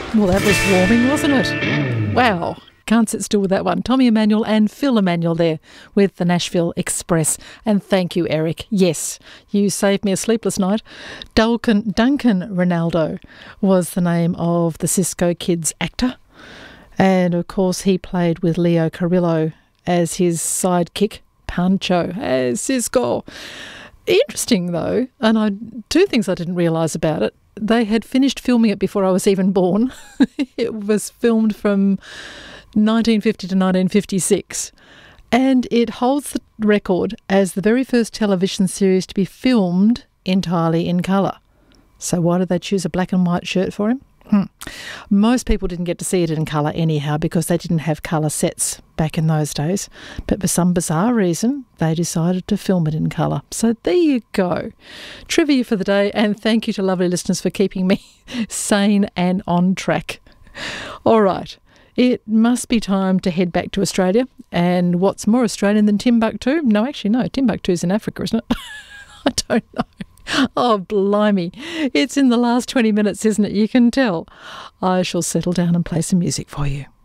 Well, that was warming, wasn't it? Wow. Can't sit still with that one. Tommy Emmanuel and Phil Emmanuel there with the Nashville Express. And thank you, Eric. Yes, you saved me a sleepless night. Duncan Ronaldo was the name of the Cisco Kids actor. And, of course, he played with Leo Carrillo as his sidekick, Pancho, as Cisco. Interesting, though, and two things I didn't realise about it. They had finished filming it before I was even born. It was filmed from 1950 to 1956, and it holds the record as the very first television series to be filmed entirely in colour. So why did they choose a black and white shirt for him? Most people didn't get to see it in colour anyhow because they didn't have colour sets back in those days. But for some bizarre reason, they decided to film it in colour. So there you go. Trivia for the day, and thank you to lovely listeners for keeping me sane and on track. All right. It must be time to head back to Australia. And what's more Australian than Timbuktu? No, actually, no. Timbuktu's in Africa, isn't it? I don't know. Oh, blimey. It's in the last 20 minutes, isn't it? You can tell. I shall settle down and play some music for you.